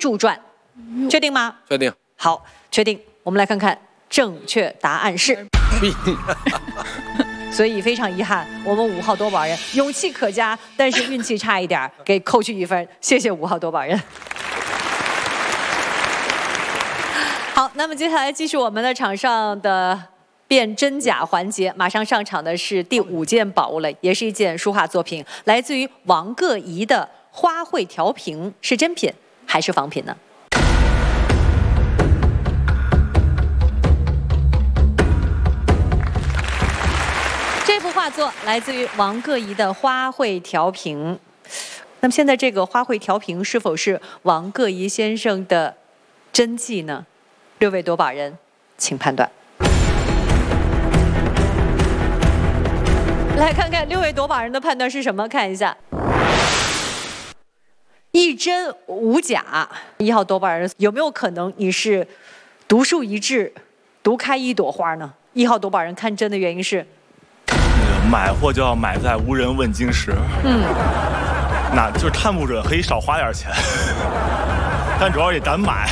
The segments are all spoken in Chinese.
柱传，确定吗？ 确定。 好，确定。我们来看看正确答案是。所以非常遗憾，我们5号夺宝人勇气可嘉，但是运气差一点，给扣去1分。谢谢5号夺宝人。好，那么接下来继续我们的场上的辨真假环节。马上上场的是第5件宝物了，也是一件书画作品，来自于王各仪的花卉调瓶，是真品还是仿品呢？这幅画作来自于王各仪的花卉调瓶。那么现在这个花卉调瓶是否是王各仪先生的真迹呢？6位夺宝人，请判断。来看看6位夺宝人的判断是什么？看一下，一真无假。1号夺宝人有没有可能你是独树一帜，独开一朵花呢？1号夺宝人看真的原因是， 买货就要买在无人问津时。那就是看不准，可以少花点钱，但主要也敢买。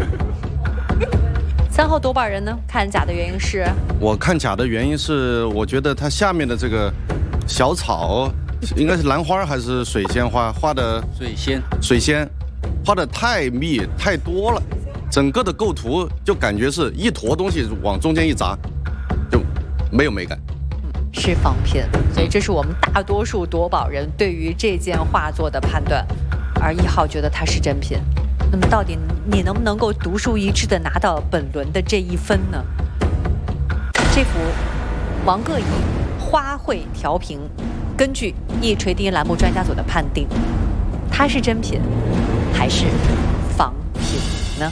3号夺宝人呢？看假的原因是， 我看假的原因是，我觉得它下面的这个小草应该是兰花还是水仙花画的？水仙画的太密太多了，整个的构图就感觉是一坨东西往中间一砸，就没有美感。 是仿品，所以这是我们大多数夺宝人对于这件画作的判断，而1号觉得它是真品。那么到底你能不能够独树一帜地拿到本轮的这1分呢？这幅王各仪花卉调瓶，根据一锤定音栏目专家组的判定，它是真品还是仿品呢？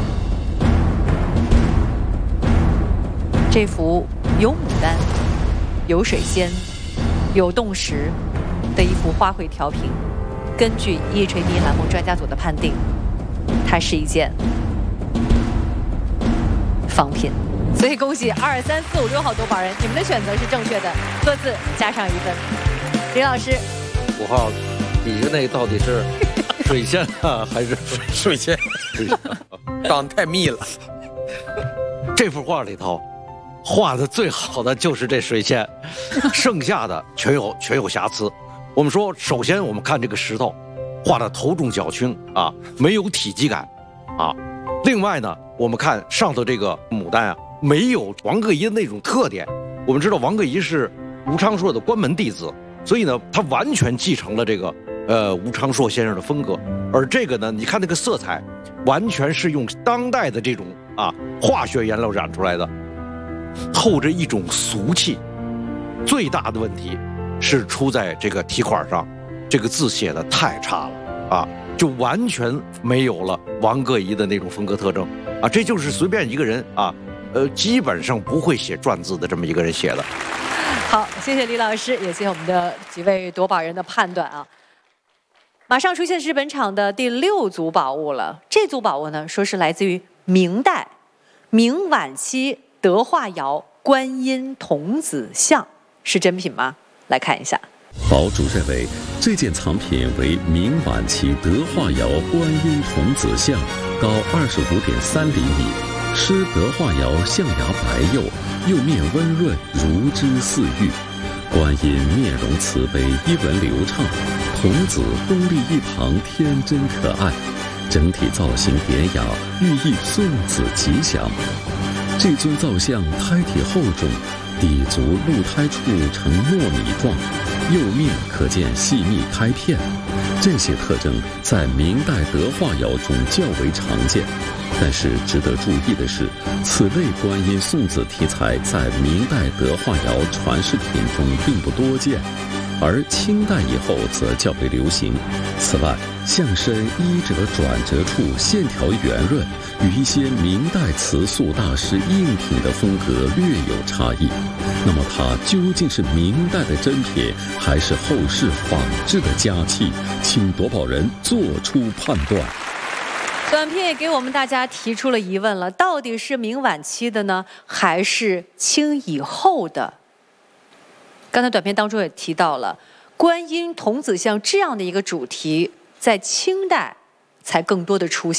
这幅有牡丹、有水仙、有洞石的一幅花卉调瓶，根据一锤定音栏目专家组的判定，它是一件仿品。所以恭喜2、3、4、5、6号夺宝人，你们的选择是正确的，各自加上1分。林老师 5号底下那到底是水仙啊还是水仙？长得太密了。 这幅画里头画的最好的就是这水仙，剩下的全有瑕疵。我们说，首先我们看这个石头画的头重脚轻啊，没有体积感啊。另外呢，我们看上头这个牡丹啊，没有王各仪的那种特点。我们知道王各仪是吴昌硕的关门弟子，所以呢，他完全继承了这个吴昌硕先生的风格。而这个呢，你看那个色彩，完全是用当代的这种化学颜料染出来的，透着一种俗气。最大的问题是出在这个题款上，这个字写的太差了啊，就完全没有了王各仪的那种风格特征啊，这就是随便一个人啊，基本上不会写篆字的这么一个人写的。 好，谢谢李老师，也谢谢我们的几位夺宝人的判断啊。马上出现是本场的第6组宝物了，这组宝物呢，说是来自于明代明晚期德化窑观音童子像，是真品吗？来看一下。 宝主认为这件藏品为明晚期德化窑观音童子像，高25.3厘米，施德化窑象牙白釉，釉面温润，如脂似玉。观音面容慈悲，衣纹流畅，童子恭立一旁，天真可爱。整体造型典雅，寓意送子吉祥。这尊造像胎体厚重，底足露胎处呈糯米状，釉面可见细密开片，这些特征在明代德化窑中较为常见。但是值得注意的是，此类观音送子题材在明代德化窑传世品中并不多见，而清代以后则较为流行。此外，像身衣褶转折处线条圆润，与一些明代瓷塑大师硬品的风格略有差异。那么它究竟是明代的真品，还是后世仿制的佳器？请夺宝人做出判断。 短片也给我们大家提出了疑问了，到底是明晚期的呢，还是清以后的？刚才短片当中也提到了观音童子像这样的一个主题，在清代才更多的出现。